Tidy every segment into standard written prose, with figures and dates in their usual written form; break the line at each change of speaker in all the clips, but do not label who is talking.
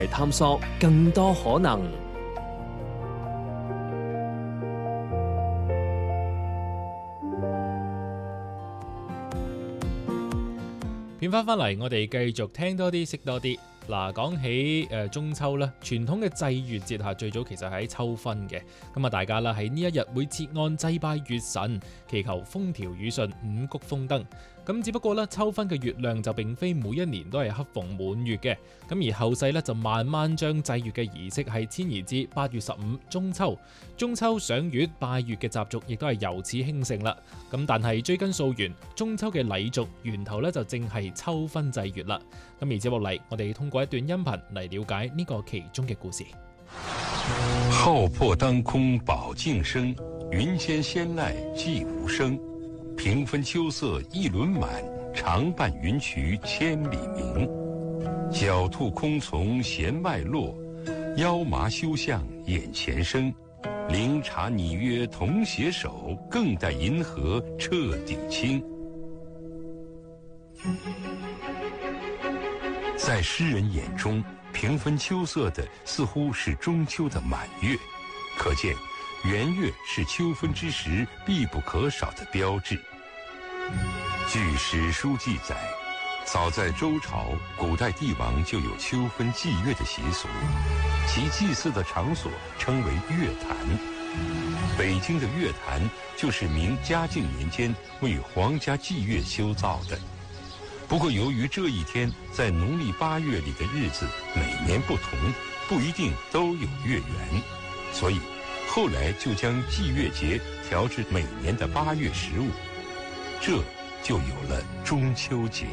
探索更多可能。
片翻嚟，我哋繼續聽多啲，識多啲。嗱，講起中秋啦，傳統嘅祭月節下最早其實係喺秋分嘅。咁啊，大家啦喺呢一日會設案祭拜月神，祈求風調雨順、五穀豐登。咁只不過咧，秋分嘅月亮就並非每一年都係恰逢滿月嘅。咁而後世咧就慢慢將祭月嘅儀式係遷移至8月15中秋。中秋賞月拜月嘅習俗亦都係由此興盛啦。咁但係追根溯源，中秋嘅禮俗源頭咧就正係秋分祭月啦。咁而接落嚟，我哋通過一段音頻嚟了解呢個其中嘅故事。
浩破當空寶鏡生，雲間仙籟寂無聲。平分秋色一輪滿，長伴雲衢千里明。狡兔空從弦外落，腰麻休向眼前生。靈茶擬約同攜手，更待銀河徹底清。在詩人眼中，平分秋色的似乎是中秋的滿月，可見圓月是秋分之時必不可少的標誌。據史書記載，早在周朝，古代帝王就有秋分祭月的習俗，其祭祀的場所稱為月壇。北京的月壇就是明嘉靖年間為皇家祭月修造的。不過由於這一天在農曆8月裡的日子每年不同，不一定都有月圓，所以後來就將祭月節調至每年的8月15，這就有了中秋節。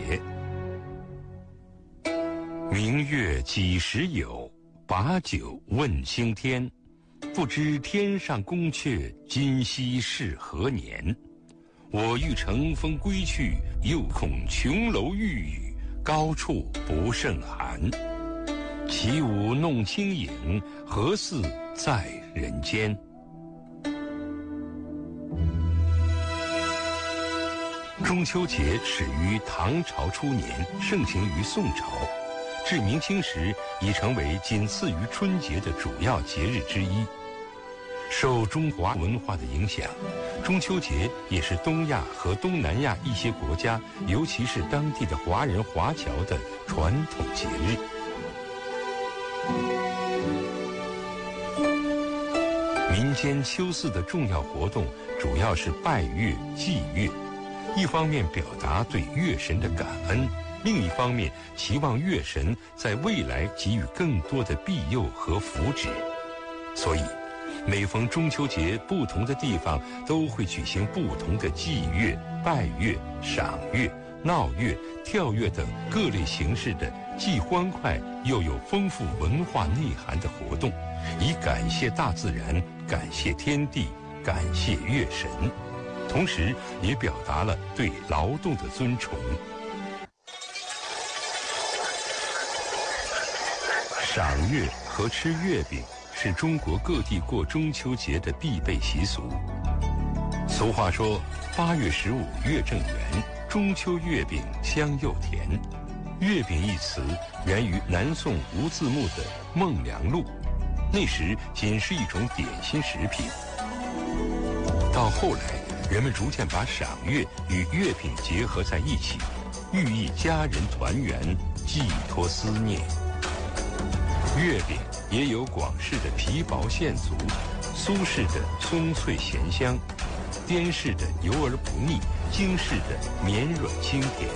明月幾時有？把酒問青天。不知天上宮闕，今夕是何年？我欲乘風歸去，又恐瓊樓玉宇，高處不勝寒。起舞弄清影，何似在人間？中秋節始於唐朝初年，盛行於宋朝，至明清時已成為僅次於春節的主要節日之一。受中華文化的影響，中秋節也是東亞和東南亞一些國家，尤其是當地的華人華僑的傳統節日。民間秋祀的重要活動主要是拜月、祭月，一方面表達對月神的感恩，另一方面期望月神在未來給予更多的庇佑和福祉。所以每逢中秋節，不同的地方都會舉行不同的祭月、拜月、賞月、鬧月、跳月等各類形式的既歡快又有豐富文化內涵的活動，以感謝大自然、感謝天地、感謝月神，同時也表達了對勞動的尊崇。賞月和吃月餅是中國各地過中秋節的必備習俗。俗話說，8月15月正圓，中秋月餅香又甜。月餅一詞源於南宋吳自牧的《孟良錄》，那時僅是一種點心食品。到後來，人們逐漸把賞月與月餅結合在一起，寓意家人團圓，寄託思念。月餅也有廣式的皮薄餡足，蘇式的鬆脆鹹香，滇式的油而不膩，京式的綿軟清甜。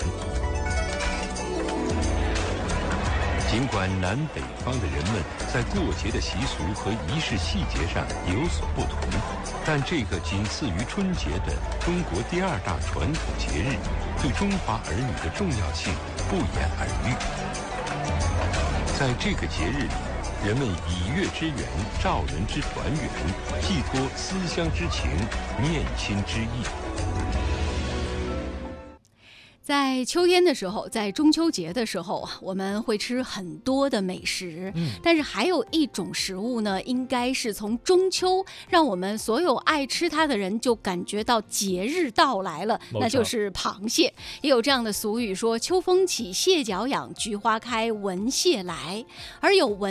儘管南北方的人們在過節的習俗和儀式細節上有所不同，但這個僅次於春節的中國第2大傳統節日，對中華兒女的重要性不言而喻。在這個節日裡，人們以月之圓，照人之團圓，寄託思鄉之情，念親之意。
在秋天的时候，在中秋节的时候啊，我们会吃很多的美食，但是还有一种食物呢，应该是从中秋让我们所有爱吃它的人就感觉到节日到来了，那就是螃蟹。也有这样的俗语说：秋风起，蟹脚痒，菊花开，闻蟹来。而有闻